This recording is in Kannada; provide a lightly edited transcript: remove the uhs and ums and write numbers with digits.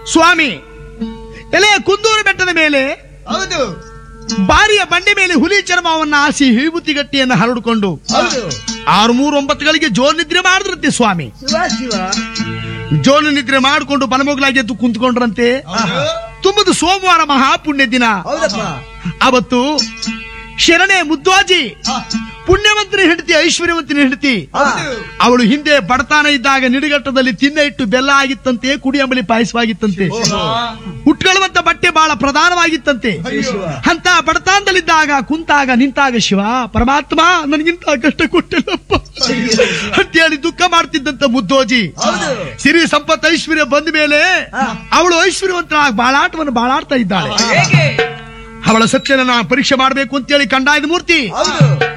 ಸ್ವಾಮಿ, ಎಲೆಯ ಕುಂದೂರು ಬೆಟ್ಟದ ಮೇಲೆ ಹೌದು ಬಾರಿಯ ಬಂಡೆ ಮೇಲೆ ಹುಲಿ ಚರ್ಮವನ್ನ ಹಾಸಿ ವಿಭೂತಿಗಟ್ಟಿಯನ್ನು ಹರಡಿಕೊಂಡು ಹೌದು 6-3-9ಗಳಿಗೆ ಜೋರ್ ನಿದ್ರೆ ಮಾಡಿದ್ರಂತೆ ಸ್ವಾಮಿ. ಶಿವ ಶಿವ ಜೋರು ನಿದ್ರೆ ಮಾಡಿಕೊಂಡು ಬಲಮೋಗ್ಲಾಗಿ ಎದ್ದು ಕುಂತ್ಕೊಂಡ್ರಂತೆ. ತುಂಬದು ಸೋಮವಾರ ಮಹಾಪುಣ್ಯ ದಿನ. ಹೌದಪ್ಪ ಅವತ್ತು ಶರಣೆ ಮುದ್ವಾಜಿ ಪುಣ್ಯವಂತನ ಹೆಂಡತಿ, ಐಶ್ವರ್ಯವಂತನ ಹೆಂಡತಿ. ಹೌದು ಅವಳು ಹಿಂದೆ ಬಡತಾನ ಇದ್ದಾಗ ನಿಡುಗಟ್ಟದಲ್ಲಿ ತಿನ್ನ ಇಟ್ಟು ಬೆಲ್ಲ ಆಗಿತ್ತಂತೆ, ಕುಡಿಯಂಬಲಿ ಪಾಯಸವಾಗಿತ್ತಂತೆ, ಉಟ್ಕೊಳ್ಳುವಂತ ಬಟ್ಟೆ ಬಹಳ ಪ್ರಧಾನವಾಗಿತ್ತಂತೆ. ಶಿವ ಅಂತ ಬಡತಾನದಲ್ಲಿದ್ದಾಗ ಕುಂತಾಗ ನಿಂತಾಗ ಶಿವ ಪರಮಾತ್ಮ ನನಗಿಂತ ಕಷ್ಟ ಕೊಟ್ಟಿಲ್ಲಪ್ಪ ಅಂತೇಳಿ ದುಃಖ ಮಾಡ್ತಿದ್ದಂತ ಮುದ್ದೋಜಿ ಹೌದು ಸಿರಿ ಸಂಪತ್ತು ಐಶ್ವರ್ಯ ಬಂದ ಮೇಲೆ ಅವಳು ಐಶ್ವರ್ಯವಂತನಾಗಿ ಬಾಳಾಟವನ್ನು ಬಾಳಾಡ್ತಾ ಇದ್ದಾಳೆ. ಹೇಗೆ ಅವಳ ಸತ್ಯನ ಪರೀಕ್ಷೆ ಮಾಡಬೇಕು ಅಂತೇಳಿ ಕಂಡಾಯದ ಮೂರ್ತಿ ಹೌದು